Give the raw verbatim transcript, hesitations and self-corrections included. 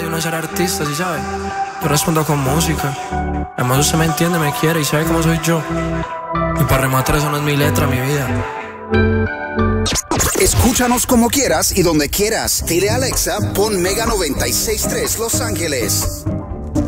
no es ser artista, ¿sí sabes? Yo respondo con música. Además usted me entiende, me quiere y sabe cómo soy yo. Y para rematar eso no es mi letra, mi vida. Escúchanos como quieras y donde quieras. Dile a Alexa, pon Mega noventa y seis punto tres Los Ángeles.